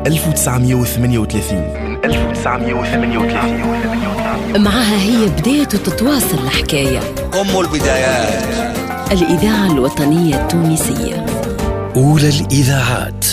1938. معها هي بداية تتواصل الحكاية. أم البدايات، الإذاعة الوطنية التونسية، أولى الإذاعات.